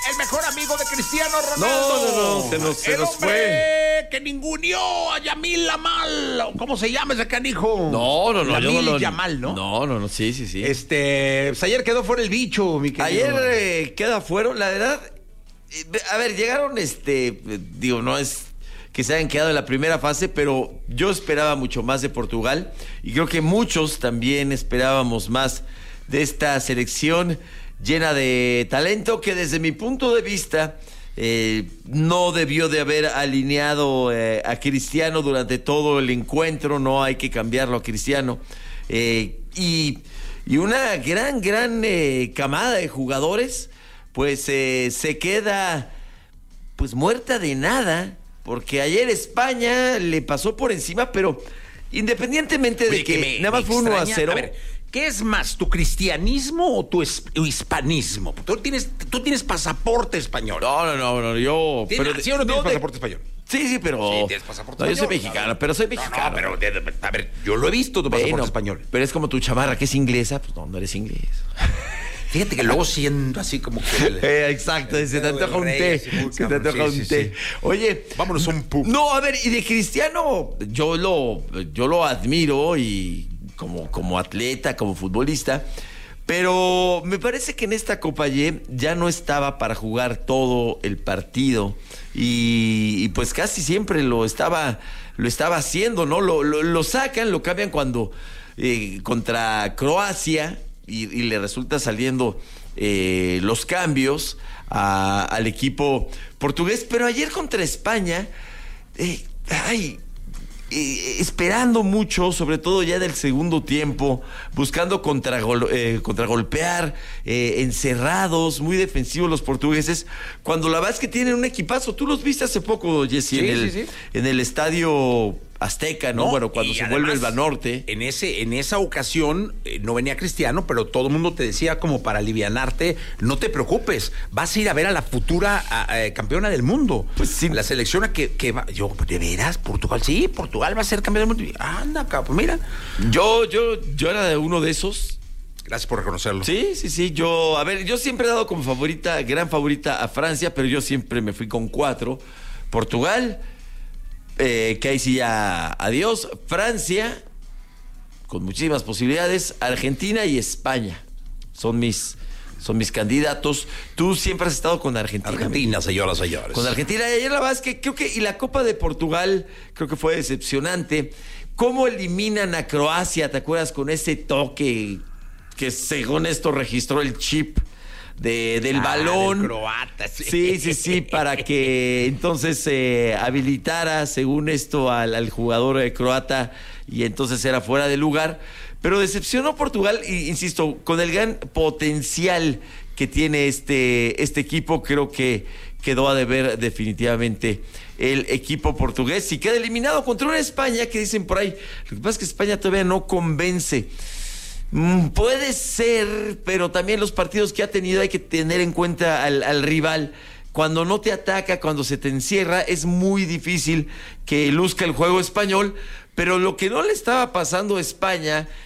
el mejor amigo de Cristiano Ronaldo. No, se nos fue. Que ninguneó a Yamil Lamal. ¿Cómo se llama ese canijo? No. Yamil Yamal, ¿no? No, sí. Pues ayer quedó fuera el bicho, mi querido. Ayer queda fuera, la verdad. A ver, llegaron, digo, no es que se hayan quedado en la primera fase, pero yo esperaba mucho más de Portugal y creo que muchos también esperábamos más de esta selección llena de talento que desde mi punto de vista no debió de haber alineado a Cristiano durante todo el encuentro. No hay que cambiarlo a Cristiano, y una gran camada de jugadores pues se queda pues muerta de nada, porque ayer España le pasó por encima, pero independientemente de que nada más fue 1-0. A ver, ¿qué es más, tu cristianismo o tu hispanismo? Tú tienes pasaporte español. No, yo... ¿Sí o no tienes pasaporte español? Sí, pero... Sí, tienes pasaporte no, español. yo soy mexicano, pero soy mexicano. No, pero, a ver, yo lo he visto, tu pasaporte español. Pero es como tu chamarra, que es inglesa, pues no eres inglés. Fíjate que luego siento así como que... Exacto, se te antoja un té. Se te antoja un té. Oye... Vámonos un pub. No, a ver, y de Cristiano, yo lo admiro y como atleta, como futbolista, pero me parece que en esta Copa Y ya no estaba para jugar todo el partido y pues casi siempre lo estaba haciendo, ¿no? Lo sacan, lo cambian cuando contra Croacia y le resulta saliendo los cambios al equipo portugués, pero ayer contra España, esperando mucho, sobre todo ya del segundo tiempo, buscando contragolpear, encerrados, muy defensivos los portugueses, cuando la verdad es que tienen un equipazo. Tú los viste hace poco, Jesse, en el estadio Azteca, ¿no? Bueno, cuando se vuelve el Banorte. En esa ocasión no venía Cristiano, pero todo el mundo te decía como para alivianarte, no te preocupes, vas a ir a ver a la futura campeona del mundo. Pues sí. La selección que va. Yo, ¿de veras? ¿Portugal? Sí, Portugal va a ser campeón del mundo. Anda, cabrón, mira. Yo era de uno de esos. Gracias por reconocerlo. Sí. Yo siempre he dado como gran favorita a Francia, pero yo siempre me fui con 4. Portugal, que ahí sí ya adiós. Francia, con muchísimas posibilidades. Argentina y España son mis candidatos. Tú siempre has estado con Argentina. Argentina, señoras. Con Argentina. Y ayer la verdad es que creo que... Y la Copa de Portugal creo que fue decepcionante. ¿Cómo eliminan a Croacia? ¿Te acuerdas? Con ese toque que según esto registró el chip del balón. Del croata, Sí, para que entonces habilitara, según esto, al jugador croata, y entonces era fuera de lugar. Pero decepcionó Portugal, y insisto, con el gran potencial que tiene este equipo, creo que quedó a deber definitivamente el equipo portugués y queda eliminado contra una España que dicen por ahí. Lo que pasa es que España todavía no convence. Puede ser, pero también los partidos que ha tenido hay que tener en cuenta al rival. Cuando no te ataca, cuando se te encierra, es muy difícil que luzca el juego español. Pero lo que no le estaba pasando a España